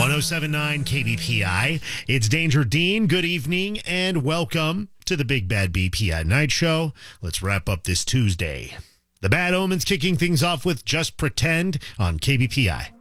1079 KBPI. It's Danger Dean. Good evening and welcome to the Big Bad BPI Night Show. Let's wrap up this Tuesday. The Bad Omens kicking things off with Just Pretend on KBPI.